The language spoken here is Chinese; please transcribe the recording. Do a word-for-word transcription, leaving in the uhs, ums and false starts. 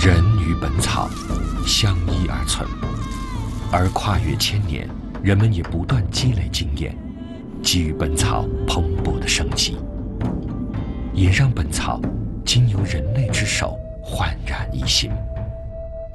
人与本草相依而存，而跨越千年，人们也不断积累经验，给予本草蓬勃的生机，也让本草经由人类之手焕然一新。